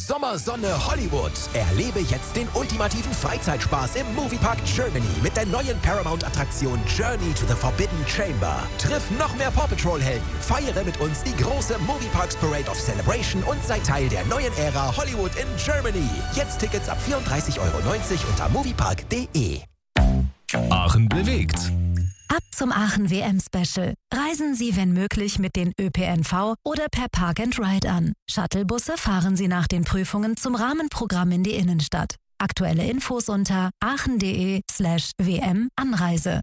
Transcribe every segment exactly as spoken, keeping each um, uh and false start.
Sommersonne Hollywood. Erlebe jetzt den ultimativen Freizeitspaß im Moviepark Germany mit der neuen Paramount-Attraktion Journey to the Forbidden Chamber. Triff noch mehr Paw Patrol-Helden, feiere mit uns die große Movieparks Parade of Celebration und sei Teil der neuen Ära Hollywood in Germany. Jetzt Tickets ab vierunddreißig Euro neunzig unter moviepark punkt de. Aachen bewegt. Ab zum Aachen-W M-Special. Reisen Sie, wenn möglich, mit den Ö P N V oder per Park and Ride an. Shuttlebusse fahren Sie nach den Prüfungen zum Rahmenprogramm in die Innenstadt. Aktuelle Infos unter aachen.de slash WM Anreise.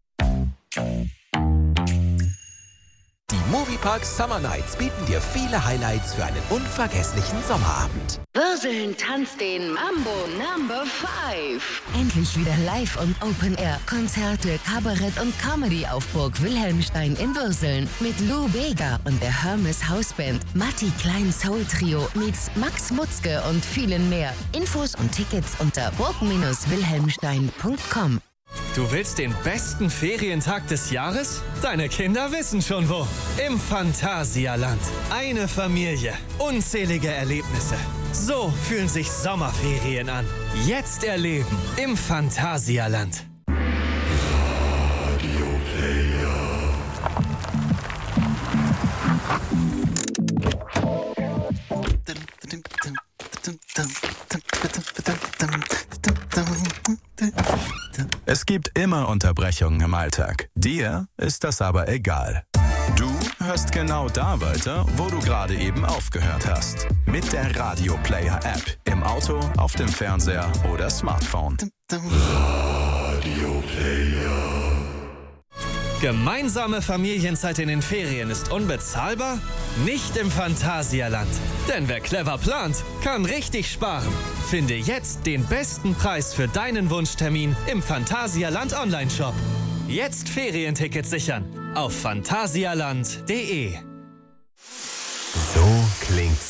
Die Moviepark Summer Nights bieten dir viele Highlights für einen unvergesslichen Sommerabend. Würseln tanzt den Mambo Number fünf. Endlich wieder live und Open Air. Konzerte, Kabarett und Comedy auf Burg Wilhelmstein in Würseln. Mit Lou Bega und der Hermes Hausband. Matti Klein Soul Trio meets Max Mutzke und vielen mehr. Infos und Tickets unter burg wilhelmstein punkt com. Du willst den besten Ferientag des Jahres? Deine Kinder wissen schon wo. Im Phantasialand. Eine Familie. Unzählige Erlebnisse. So fühlen sich Sommerferien an. Jetzt erleben im Phantasialand. Radio Player. Es gibt immer Unterbrechungen im Alltag. Dir ist das aber egal. Du hörst genau da weiter, wo du gerade eben aufgehört hast. Mit der Radio Player App. Im Auto, auf dem Fernseher oder Smartphone. Radio Player. Gemeinsame Familienzeit in den Ferien ist unbezahlbar? Nicht im Phantasialand. Denn wer clever plant, kann richtig sparen. Finde jetzt den besten Preis für deinen Wunschtermin im Phantasialand Online-Shop. Jetzt Ferientickets sichern auf phantasialand punkt de. So klingt's